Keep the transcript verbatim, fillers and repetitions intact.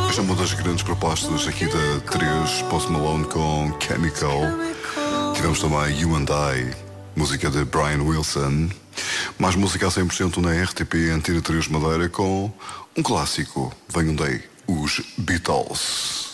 Esta é uma das grandes propostas aqui da três, Post Malone com Chemical. Tivemos também You and I, música de Brian Wilson. Mais música a cem por cento na R T P Antena três Madeira com um clássico. Venham daí, os Beatles.